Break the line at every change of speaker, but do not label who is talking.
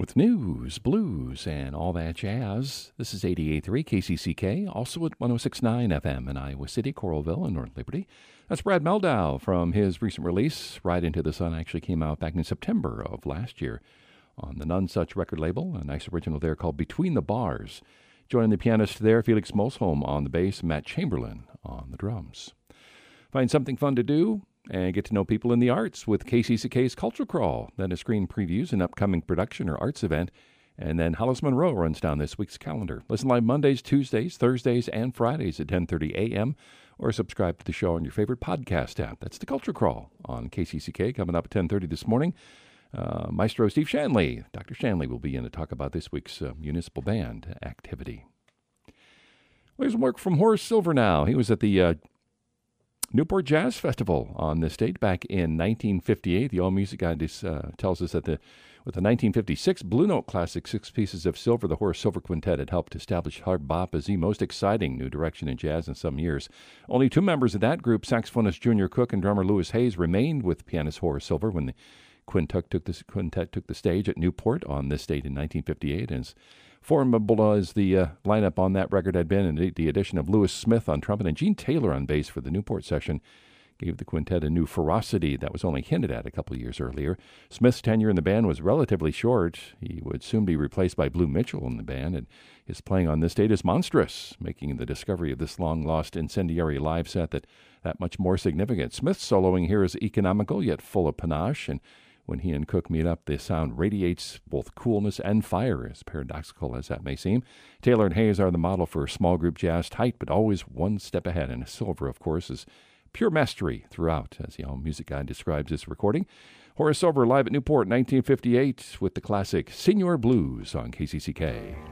With news, blues, and all that jazz. This is 88.3 KCCK, also at 106.9 FM in Iowa City, Coralville, and North Liberty. That's Brad Mehldau from his recent release, Ride Into the Sun, actually came out back in September of last year on the None Such record label. A nice original there called Between the Bars. Joining the pianist there, Felix Mosholm on the bass, Matt Chamberlain on the drums. Find something fun to do and get to know people in the arts with KCCK's Culture Crawl. Then a screen previews an upcoming production or arts event. And then Hollis Monroe runs down this week's calendar. Listen live Mondays, Tuesdays, Thursdays, and Fridays at 10:30 a.m. or subscribe to the show on your favorite podcast app. That's the Culture Crawl on KCCK coming up at 10:30 this morning. Maestro Steve Shanley, Dr. Shanley, will be in to talk about this week's municipal band activity. There's work from Horace Silver now. He was at the Newport Jazz Festival on this date back in 1958. The All Music Guide tells us that with the 1956 Blue Note Classic, Six Pieces of Silver, the Horace Silver Quintet had helped establish hard bop as the most exciting new direction in jazz in some years. Only two members of that group, saxophonist Junior Cook and drummer Louis Hayes, remained with pianist Horace Silver when the quintet took the stage at Newport on this date in 1958. And as formidable as the lineup on that record had been, and the addition of Louis Smith on trumpet and Gene Taylor on bass for the Newport session gave the quintet a new ferocity that was only hinted at a couple of years earlier. Smith's tenure in the band was relatively short. He would soon be replaced by Blue Mitchell in the band, and his playing on this date is monstrous, making the discovery of this long-lost incendiary live set that much more significant. Smith's soloing here is economical, yet full of panache, and when he and Cook meet up, the sound radiates both coolness and fire, as paradoxical as that may seem. Taylor and Hayes are the model for small group jazz, tight but always one step ahead. And Silver, of course, is pure mastery throughout, as the All Music Guide describes this recording. Horace Silver live at Newport, 1958, with the classic Senior Blues on KCCK.